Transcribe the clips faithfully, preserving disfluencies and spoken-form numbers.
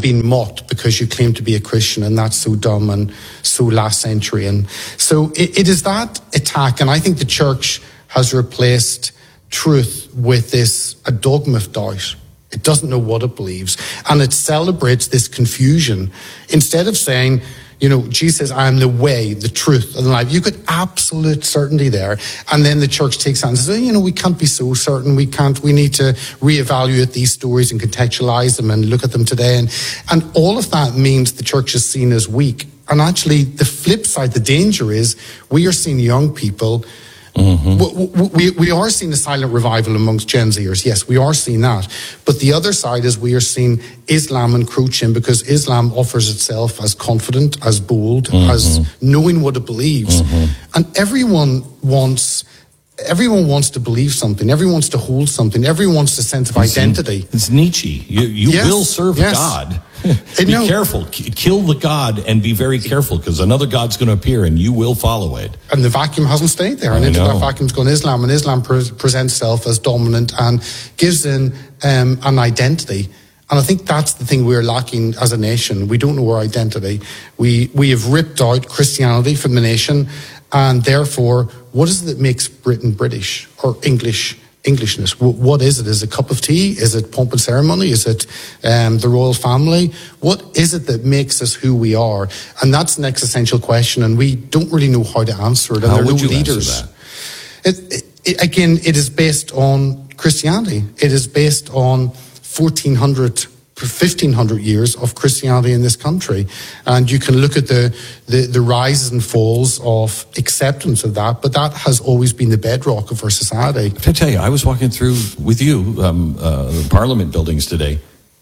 being mocked because you claim to be a Christian, and that's so dumb and so last century. And so it, it is that attack, and I think the church has replaced truth with this a dogma of doubt. It doesn't know what it believes, and it celebrates this confusion. Instead of saying, you know, Jesus says, I am the way, the truth, and the life. You get absolute certainty there. And then the church takes on and says, oh, you know, we can't be so certain. We can't, we need to reevaluate these stories and contextualize them and look at them today. And, and all of that means the church is seen as weak. And actually, the flip side, the danger is we are seeing young people. Mm-hmm. We, we we are seeing a silent revival amongst Gen Zers. Yes, we are seeing that. But the other side is we are seeing Islam encroach in, because Islam offers itself as confident, as bold, mm-hmm. as knowing what it believes. Mm-hmm. And everyone wants everyone wants to believe something. Everyone wants to hold something. Everyone wants a sense of it's identity. It's Nietzsche. You, you yes. will serve yes. God. Be no. careful. Kill the God and be very careful, because another God's going to appear and you will follow it. And the vacuum hasn't stayed there. And into that vacuum's gone Islam. And Islam pre- presents itself as dominant and gives in um, an identity. And I think that's the thing we're lacking as a nation. We don't know our identity. We we have ripped out Christianity from the nation. And therefore, what is it that makes Britain British or English? Englishness. What is it? Is it a cup of tea? Is it pomp and ceremony? Is it um, the royal family? What is it that makes us who we are? And that's an existential question, and we don't really know how to answer it. And how there are would no you leaders. Answer that? It, it, it, again, it is based on Christianity. It is based on fourteen hundred, fifteen hundred years of Christianity in this country. And you can look at the, the, the rises and falls of acceptance of that, but that has always been the bedrock of our society. I tell you, I was walking through with you, um, uh, Parliament buildings today.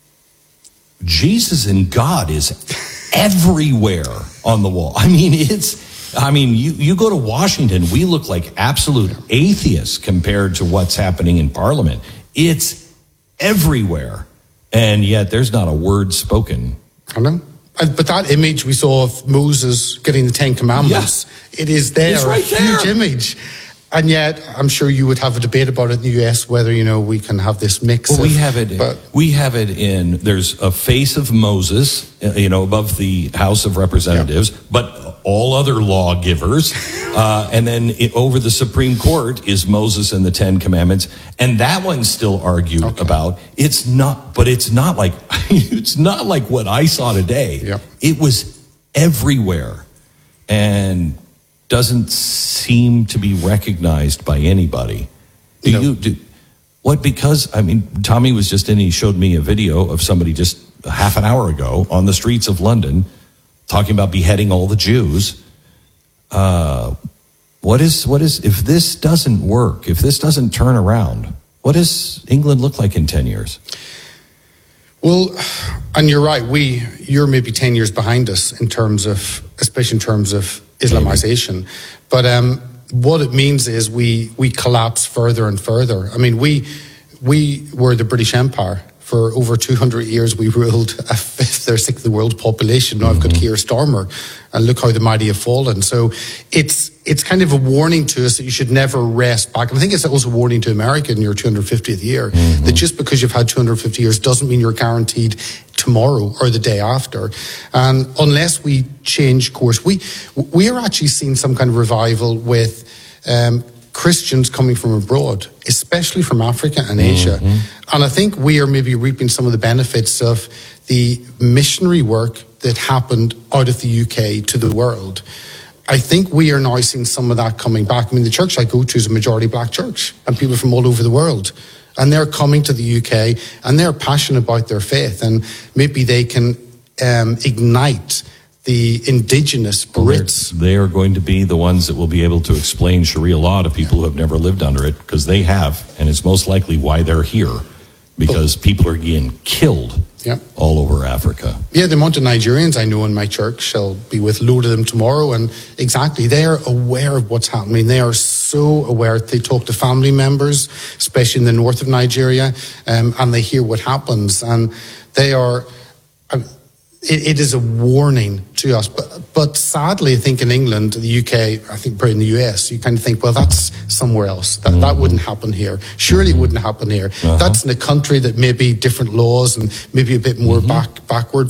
Jesus and God is everywhere on the wall. I mean, it's, I mean, you, you go to Washington, we look like absolute atheists compared to what's happening in Parliament. It's everywhere. And yet there's not a word spoken. I know. But that image we saw of Moses getting the Ten Commandments, yeah. it is there, it's right a huge there. image. And yet, I'm sure you would have a debate about it in the U S, whether, you know, we can have this mix. Well, of, we have it. But, we have it in, there's a face of Moses, you know, above the House of Representatives, yeah. but all other lawgivers. uh, and then it, over the Supreme Court is Moses and the Ten Commandments. And that one's still argued okay. about. It's not, but it's not like, it's not like what I saw today. Yeah. It was everywhere. And doesn't seem to be recognized by anybody. Do no. you do what? Because I mean, Tommy was just in. He showed me a video of somebody just a half an hour ago on the streets of London talking about beheading all the Jews. Uh, what is what is if this doesn't work? If this doesn't turn around, what does England look like in ten years? Well, and you're right. We you're maybe ten years behind us in terms of, especially in terms of Islamization. But um, what it means is we we collapse further and further. I mean, we we were the British Empire. For over two hundred years, we ruled a fifth or sixth of the world's population. Now mm-hmm. I've got Keir Starmer, and look how the mighty have fallen. So it's it's kind of a warning to us that you should never rest back. And I think it's also a warning to America in your two hundred fiftieth year, mm-hmm. that just because you've had two hundred fifty years doesn't mean you're guaranteed tomorrow or the day after. And unless we change course, we we are actually seeing some kind of revival with um, Christians coming from abroad, especially from Africa and Asia. Mm-hmm. And I think we are maybe reaping some of the benefits of the missionary work that happened out of the U K to the world. I think we are now seeing some of that coming back. I mean, the church I go to is a majority black church, and people from all over the world. And they're coming to the U K, and they're passionate about their faith. And maybe they can um, ignite the indigenous Brits. They are going to be the ones that will be able to explain Sharia law to people who have never lived under it, because they have, and it's most likely why they're here, because but, people are getting killed yeah. all over Africa. Yeah, the amount of Nigerians I know in my church, I'll be with a load of them tomorrow, and exactly, they are aware of what's happening. They are so aware. They talk to family members, especially in the north of Nigeria, um, and they hear what happens, and they are... Uh, It, it is a warning to us. But, but sadly, I think in England, the U K, I think probably in the U S, you kind of think, well, that's somewhere else. That, mm-hmm. that wouldn't happen here. Surely it wouldn't happen here. Uh-huh. That's in a country that may be different laws and maybe a bit more mm-hmm. back backward.